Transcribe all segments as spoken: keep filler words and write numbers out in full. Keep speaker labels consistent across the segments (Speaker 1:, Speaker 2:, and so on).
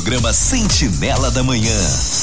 Speaker 1: programa Sentinela da Manhã.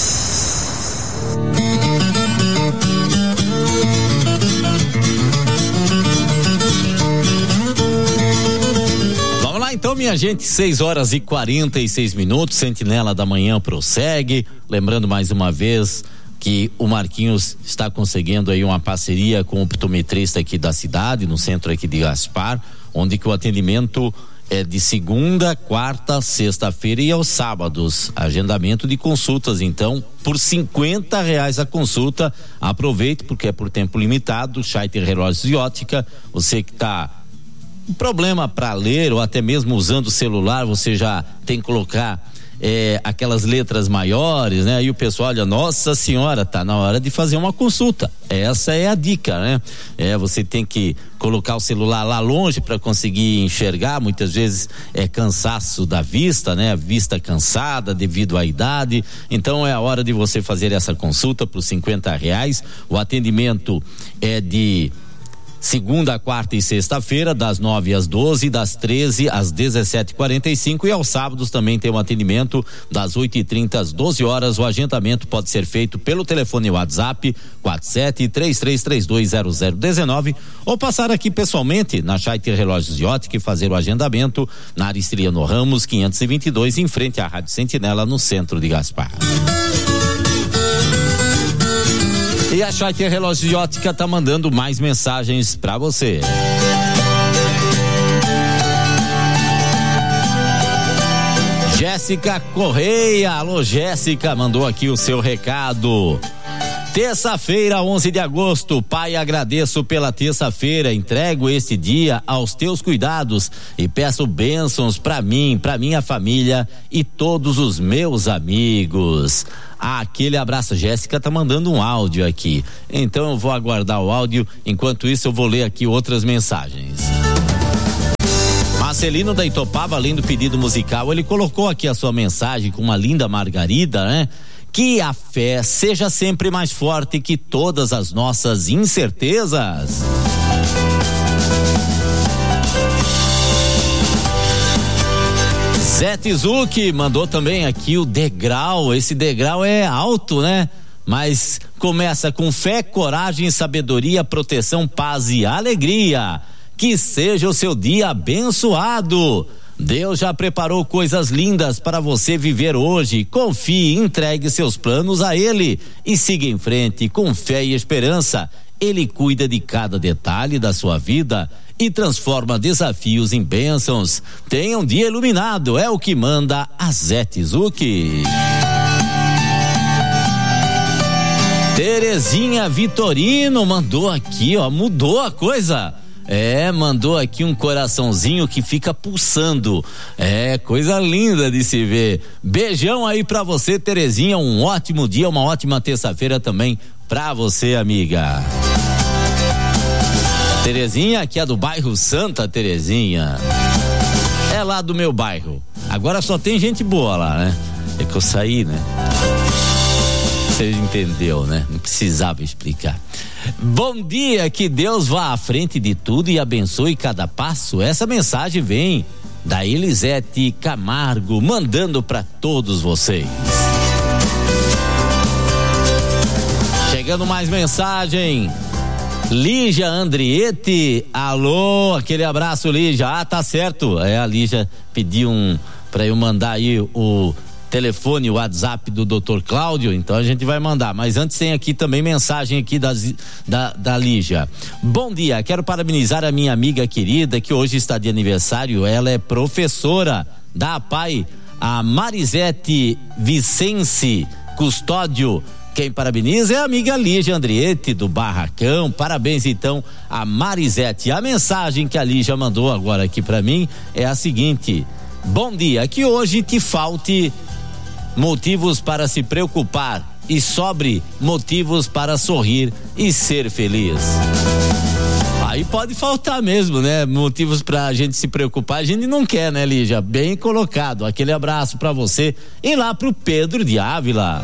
Speaker 2: Vamos lá então, minha gente, seis horas e quarenta e seis minutos, Sentinela da Manhã prossegue, lembrando mais uma vez que o Marquinhos está conseguindo aí uma parceria com o optometrista aqui da cidade, no centro aqui de Gaspar, onde que o atendimento é de segunda, quarta, sexta-feira e aos sábados. Agendamento de consultas, então, por cinquenta reais a consulta. Aproveite, porque é por tempo limitado. Scheiter Relógios e Ótica. Você que está com problema para ler ou até mesmo usando o celular, você já tem que colocar É, aquelas letras maiores, né? Aí o pessoal olha, nossa senhora, tá na hora de fazer uma consulta. Essa é a dica, né? É, você tem que colocar o celular lá longe para conseguir enxergar, muitas vezes é cansaço da vista, né? Vista cansada devido à idade, então é a hora de você fazer essa consulta por cinquenta reais. O atendimento é de segunda, quarta e sexta-feira, das nove às doze, das treze às dezessete e quarenta e cinco, e aos sábados também tem um atendimento das oito e trinta às doze horas. O agendamento pode ser feito pelo telefone WhatsApp quatro sete três três três dois zero zero um nove ou passar aqui pessoalmente na Scheiter Relógios e Ótica e fazer o agendamento na Aristiliano Ramos quinhentos e vinte e dois, em frente à Rádio Sentinela, no centro de Gaspar. E a Scheiter Relógios e Ótica tá mandando mais mensagens para você. Jéssica Correia, alô Jéssica, mandou aqui o seu recado. Terça-feira, onze de agosto, Pai, agradeço pela terça-feira, entrego este dia aos teus cuidados e peço bênçãos para mim, para minha família e todos os meus amigos. Ah, aquele abraço. Jéssica tá mandando um áudio aqui, então eu vou aguardar o áudio. Enquanto isso, eu vou ler aqui outras mensagens. Marcelino da Itopava, além do pedido musical, ele colocou aqui a sua mensagem com uma linda margarida, né? Que a fé seja sempre mais forte que todas as nossas incertezas. Zé Tizuki mandou também aqui o degrau. Esse degrau é alto, né? Mas começa com fé, coragem, sabedoria, proteção, paz e alegria. Que seja o seu dia abençoado. Deus já preparou coisas lindas para você viver hoje. Confie, entregue seus planos a Ele e siga em frente com fé e esperança. Ele cuida de cada detalhe da sua vida e transforma desafios em bênçãos. Tenha um dia iluminado, é o que manda a Zé Tizuki. Terezinha Vitorino mandou aqui, ó, mudou a coisa. É, mandou aqui um coraçãozinho que fica pulsando. É, coisa linda de se ver. Beijão aí pra você, Terezinha. Um ótimo dia, uma ótima terça-feira também pra você, amiga. Terezinha, que é do bairro Santa Terezinha. É lá do meu bairro. Agora só tem gente boa lá, né? É que eu saí, né? Você entendeu, né? Não precisava explicar. Bom dia, que Deus vá à frente de tudo e abençoe cada passo. Essa mensagem vem da Elisete Camargo, mandando para todos vocês. Chegando mais mensagem. Lígia Andrietti, alô, aquele abraço, Lígia. Ah, tá certo. É, a Lígia pediu um para eu mandar aí o telefone, o WhatsApp do doutor Cláudio, então a gente vai mandar, mas antes tem aqui também mensagem aqui das, da, da Lígia. Bom dia, quero parabenizar a minha amiga querida que hoje está de aniversário. Ela é professora da A P A I, a Marisete Vicense Custódio. Quem parabeniza é a amiga Lígia Andrietti do Barracão. Parabéns então a Marisete. A mensagem que a Lígia mandou agora aqui para mim é a seguinte: bom dia, que hoje te falte motivos para se preocupar e sobre motivos para sorrir e ser feliz. Aí pode faltar mesmo, né? Motivos pra gente se preocupar, a gente não quer, né, Lígia? Bem colocado. Aquele abraço pra você e lá pro Pedro de Ávila.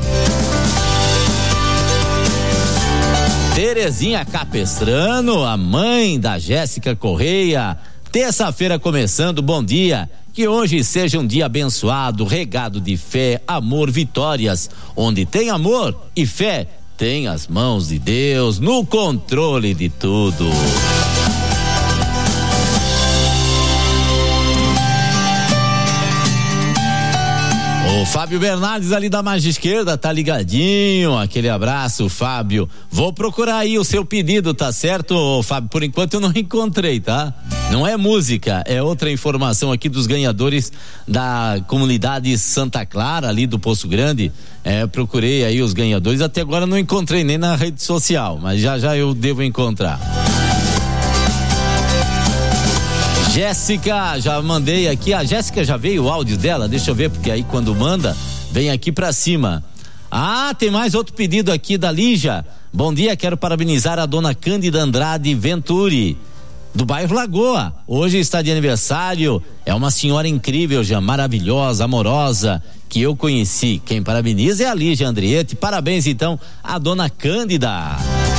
Speaker 2: Terezinha Capestrano, a mãe da Jéssica Correia. Terça-feira começando, bom dia. Que hoje seja um dia abençoado, regado de fé, amor, vitórias. Onde tem amor e fé, tem as mãos de Deus no controle de tudo. O Fábio Bernardes ali da margem esquerda tá ligadinho, aquele abraço, Fábio. Vou procurar aí o seu pedido, tá certo, Fábio? Por enquanto eu não encontrei, tá? Não é música, é outra informação aqui dos ganhadores da comunidade Santa Clara, ali do Poço Grande. É, procurei aí os ganhadores, até agora não encontrei nem na rede social, mas já já eu devo encontrar. Jéssica, já mandei aqui, a Jéssica já veio o áudio dela, deixa eu ver, porque aí quando manda, vem aqui pra cima. Ah, tem mais outro pedido aqui da Lígia. Bom dia, quero parabenizar a dona Cândida Andrade Venturi, do bairro Lagoa. Hoje está de aniversário, é uma senhora incrível, já maravilhosa, amorosa, que eu conheci. Quem parabeniza é a Lígia Andrietti. Parabéns então à dona Cândida.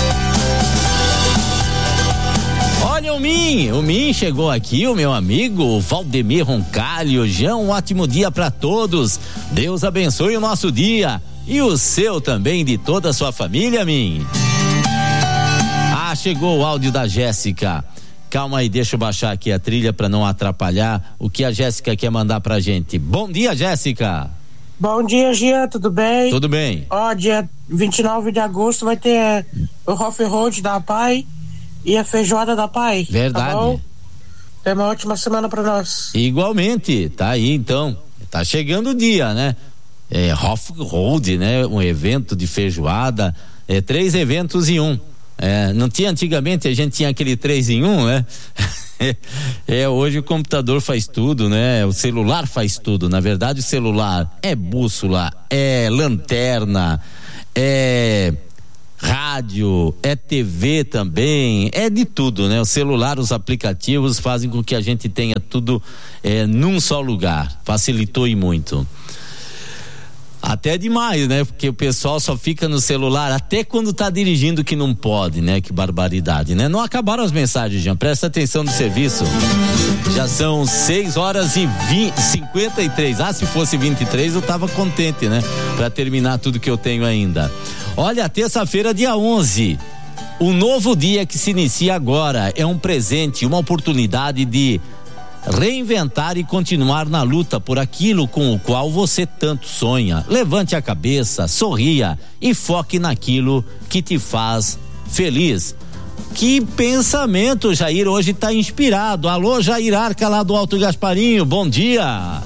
Speaker 2: Olha o Min, o Min chegou aqui, o meu amigo Valdemir Roncalho. Já um ótimo dia para todos. Deus abençoe o nosso dia e o seu também, de toda a sua família, Min. Ah, chegou o áudio da Jéssica. Calma aí, deixa eu baixar aqui a trilha para não atrapalhar o que a Jéssica quer mandar pra gente. Bom dia, Jéssica.
Speaker 3: Bom dia, Gia, tudo bem?
Speaker 2: Tudo bem.
Speaker 3: Ó, dia vinte e nove de agosto vai ter o off-road da Pai e a feijoada da Pai.
Speaker 2: Verdade.
Speaker 3: Tá bom? Tem uma ótima semana pra nós.
Speaker 2: Igualmente, tá aí então. Tá chegando o dia, né? É off-road, né? Um evento de feijoada, é três eventos em um. É, não tinha antigamente, a gente tinha aquele três em um, né? É, hoje o computador faz tudo, né? O celular faz tudo. Na verdade, o celular é bússola, é lanterna, é rádio, é T V também, é de tudo, né? O celular, os aplicativos fazem com que a gente tenha tudo é, num só lugar. Facilitou e muito. Até demais, né? Porque o pessoal só fica no celular até quando tá dirigindo, que não pode, né? Que barbaridade, né? Não acabaram as mensagens, Jean. Presta atenção no serviço. Já são seis horas e cinquenta e três. Ah, se fosse vinte e três eu tava contente, né? Pra terminar tudo que eu tenho ainda. Olha, terça-feira, dia onze. Um novo dia que se inicia agora. É um presente, uma oportunidade de reinventar e continuar na luta por aquilo com o qual você tanto sonha. Levante a cabeça, sorria e foque naquilo que te faz feliz. Que pensamento, Jair, hoje tá inspirado. Alô, Jair Arca lá do Alto Gasparinho, bom dia.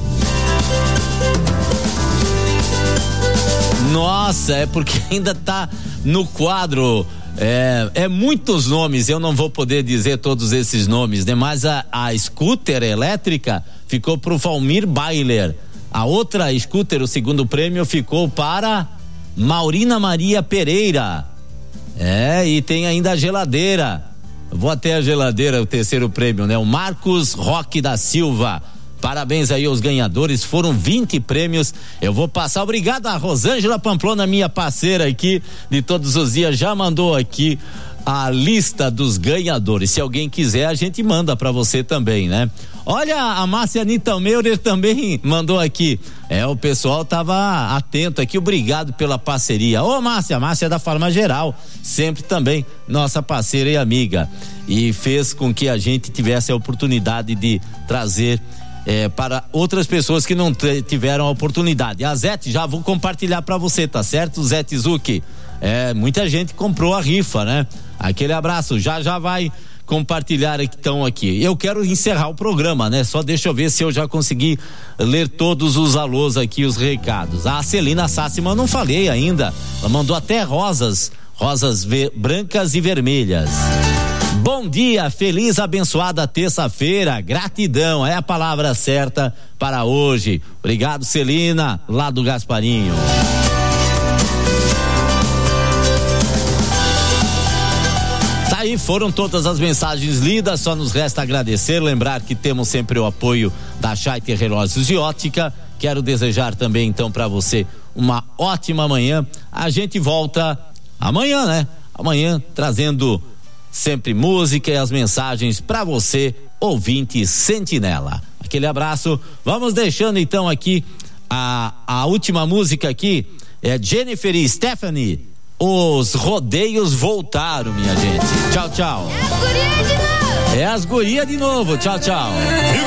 Speaker 2: Nossa, é porque ainda tá no quadro. É, é muitos nomes, eu não vou poder dizer todos esses nomes, né? Mas a, a scooter elétrica ficou pro Valmir Bailer. A outra scooter, o segundo prêmio, ficou para Maurina Maria Pereira. É, e tem ainda a geladeira. Eu vou até a geladeira, o terceiro prêmio, né? O Marcos Roque da Silva. Parabéns aí aos ganhadores, foram vinte prêmios. Eu vou passar, obrigado a Rosângela Pamplona, minha parceira aqui de todos os dias, já mandou aqui a lista dos ganhadores. Se alguém quiser, a gente manda pra você também, né? Olha, a Márcia Anitta Meurer também mandou aqui. É, o pessoal tava atento aqui, obrigado pela parceria. Ô Márcia, Márcia é da Farma Geral, sempre também nossa parceira e amiga. E fez com que a gente tivesse a oportunidade de trazer É, para outras pessoas que não t- tiveram a oportunidade. A Zete, já vou compartilhar para você, tá certo, Zete Zucchi? É, muita gente comprou a rifa, né? Aquele abraço, já já vai compartilhar então aqui. Eu quero encerrar o programa, né? Só deixa eu ver se eu já consegui ler todos os alôs aqui, os recados. A Celina Sássima eu não falei ainda, ela mandou até rosas, rosas ve- brancas e vermelhas. Bom dia, feliz, abençoada terça-feira, gratidão, é a palavra certa para hoje. Obrigado, Celina, lá do Gasparinho. Tá aí, foram todas as mensagens lidas, só nos resta agradecer, lembrar que temos sempre o apoio da Scheitter Relógios e Ótica. Quero desejar também então para você uma ótima manhã. A gente volta amanhã, né? Amanhã trazendo sempre música e as mensagens para você, ouvinte Sentinela. Aquele abraço. Vamos deixando então aqui a, a última música aqui. É Jennifer e Stephanie. Os rodeios voltaram, minha gente. Tchau, tchau.
Speaker 4: É as gurias de novo.
Speaker 2: É as gurias de novo. Tchau, tchau.